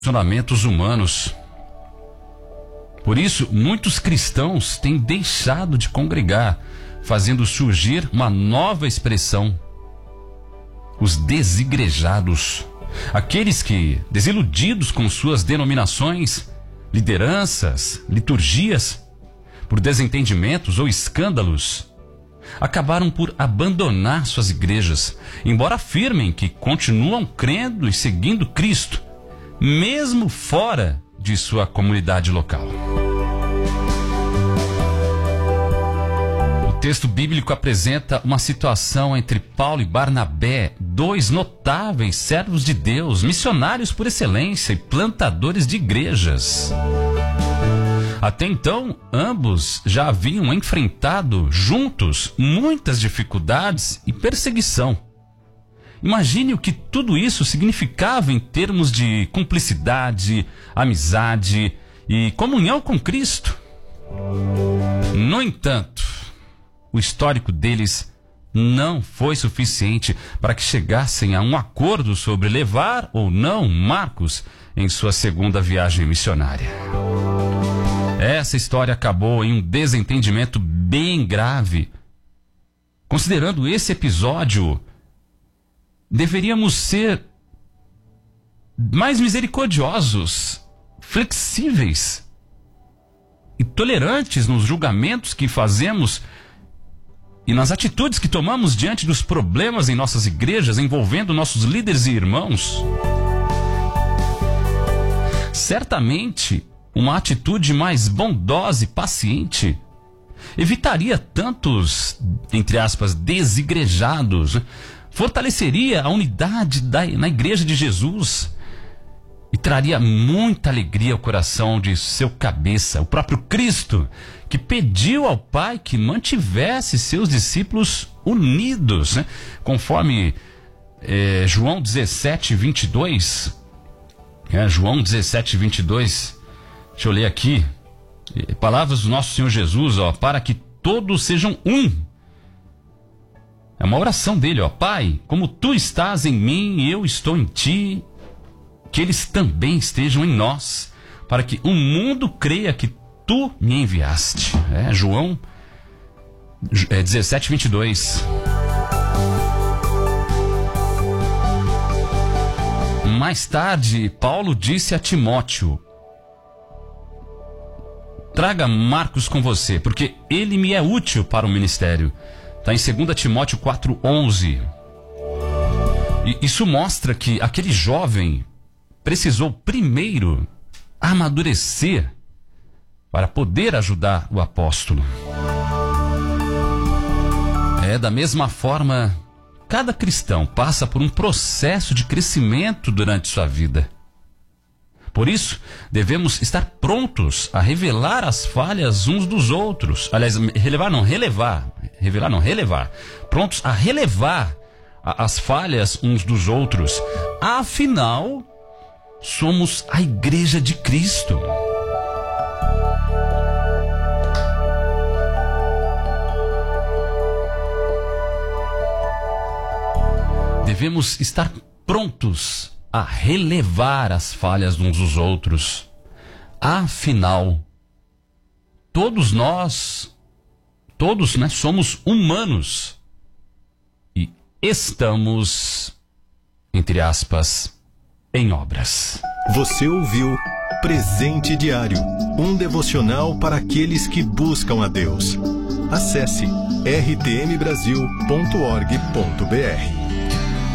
relacionamentos humanos. Por isso, muitos cristãos têm deixado de congregar, fazendo surgir uma nova expressão: os desigrejados. Aqueles que, desiludidos com suas denominações, lideranças, liturgias, por desentendimentos ou escândalos, acabaram por abandonar suas igrejas, embora afirmem que continuam crendo e seguindo Cristo, mesmo fora de sua comunidade local. O texto bíblico apresenta uma situação entre Paulo e Barnabé, dois notáveis servos de Deus, missionários por excelência e plantadores de igrejas. Até então, ambos já haviam enfrentado juntos muitas dificuldades e perseguição. Imagine o que tudo isso significava em termos de cumplicidade, amizade e comunhão com Cristo. No entanto, o histórico deles não foi suficiente para que chegassem a um acordo sobre levar ou não Marcos em sua segunda viagem missionária. Essa história acabou em um desentendimento bem grave. Considerando esse episódio, deveríamos ser mais misericordiosos, flexíveis e tolerantes nos julgamentos que fazemos e nas atitudes que tomamos diante dos problemas em nossas igrejas envolvendo nossos líderes e irmãos. Certamente, uma atitude mais bondosa e paciente evitaria tantos, entre aspas, desigrejados, fortaleceria a unidade na igreja de Jesus e traria muita alegria ao coração de seu cabeça, o próprio Cristo, que pediu ao Pai que mantivesse seus discípulos unidos, conforme João 17, 22. João 17, 22. Deixa eu ler aqui. Palavras do nosso Senhor Jesus, para que todos sejam um. É uma oração dele, Pai, como tu estás em mim e eu estou em ti, que eles também estejam em nós, para que o mundo creia que tu me enviaste. João 17, 22. Mais tarde, Paulo disse a Timóteo: traga Marcos com você, porque ele me é útil para o ministério. Está em 2 Timóteo 4:11. E isso mostra que aquele jovem precisou primeiro amadurecer para poder ajudar o apóstolo. Da mesma forma, cada cristão passa por um processo de crescimento durante sua vida. Por isso, devemos estar prontos a revelar as falhas uns dos outros. Aliás, relevar. Prontos a relevar as falhas uns dos outros. Afinal, somos a igreja de Cristo. Devemos estar prontos a relevar as falhas uns dos outros. Afinal, todos nós somos humanos e estamos, entre aspas, em obras. Você ouviu Presente Diário, um devocional para aqueles que buscam a Deus. Acesse rtmbrasil.org.br.